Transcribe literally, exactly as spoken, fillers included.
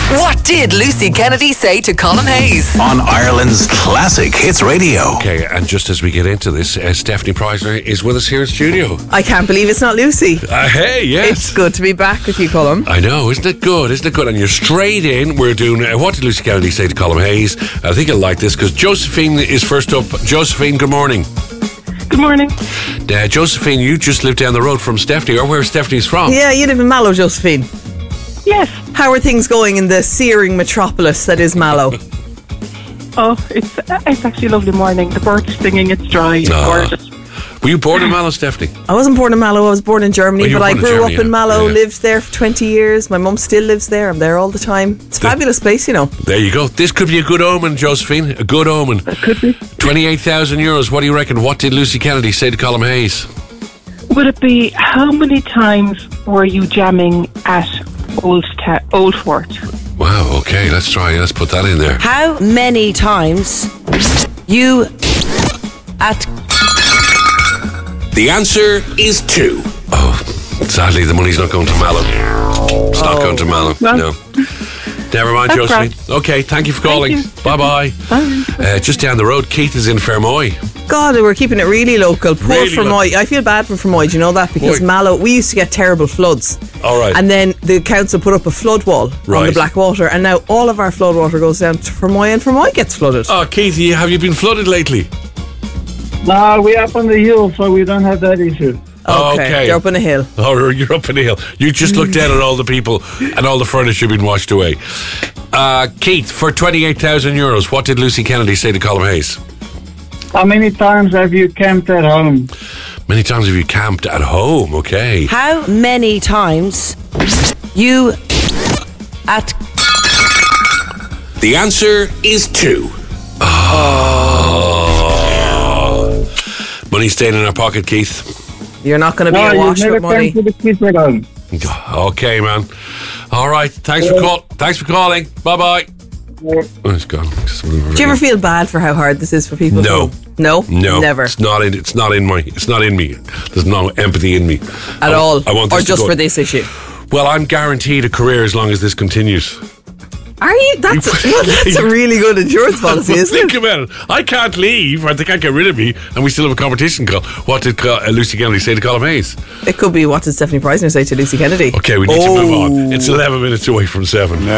What did Lucy Kennedy say to Colin Hayes? On Ireland's Classic Hits Radio. Okay, and just as we get into this, uh, Stephanie Preisler is with us here in studio. I can't believe it's not Lucy. Uh, hey, yes. It's good to be back with you, Colin. I know, isn't it good? Isn't it good? And you're straight in. We're doing uh, What did Lucy Kennedy say to Colin Hayes? I think you'll like this because Josephine is first up. Josephine, good morning. Good morning. Uh, Josephine, you just live down the road from Stephanie, or where Stephanie's from. Yeah, you live in Mallow, Josephine. Yes. How are things going in the searing metropolis that is Mallow? Oh, it's it's actually a lovely morning. The birds singing, it's dry, it's Ah. gorgeous. Were you born in Mallow, Stephanie? I wasn't born in Mallow, I was born in Germany, Oh, you but were I born in grew Germany, up in yeah. Mallow, Yeah. lived there for twenty years. My mum still lives there. I'm there all the time. It's a The- fabulous place, you know. There you go. This could be a good omen, Josephine. A good omen. It could be. twenty-eight thousand euros. What do you reckon? What did Lucy Kennedy say to Colin Hayes? Would it be, how many times were you jamming at Old Ta- Old Fort? Wow, okay, let's try. Let's put that in there. How many times you at The answer is two. Oh, sadly, the money's not going to Mallow. It's not going to Mallow. Well, No. Never mind, that's Josephine. grand. Okay, thank you for calling. you. Bye-bye. Bye. Uh, just down the road, Keith is in Fermoy. God, we're keeping it really local. Poor Really Fermoy. I feel bad for Fermoy, do you know that? Because Boy. Mallow, we used to get terrible floods. All right. And then the council put up a flood wall on Right. the Blackwater, and now all of our flood water goes down to Fermoy, and Fermoy gets flooded. Oh, Keith, you- have you been flooded lately? No, we're up on the hill, so we don't have that issue. Okay. You're up on a hill. Oh, you're up in the hill. You just looked down at all the people and all the furniture being washed away. Uh, Keith, for twenty-eight thousand euros, what did Lucy Kennedy say to Colin Hayes? How many times have you camped at home? Many times have you camped at home, okay. how many times you at The answer is two. Oh. Money staying in our pocket, Keith. You're not going to be No, you awash never with money. camped with the kids at home. Okay, man. All right. Thanks for call. Thanks for calling. Bye bye. Oh, it's gone. Do you ever feel bad for how hard this is for people? No. No? No, Never. It's not in. It's not in my. It's not in me. There's no empathy in me At I, all? I want or this to just go- for this issue? Well, I'm guaranteed a career as long as this continues. Are you? That's, a, well, that's a really good insurance policy, isn't Think it? about it. I can't leave, or they can't get rid of me, and we still have a competition call. What did uh, Lucy Kennedy say to Colin Hayes? It could be what did Stephanie Preisner say to Lucy Kennedy? Okay, we need to move Oh. on. It's eleven minutes away from seven.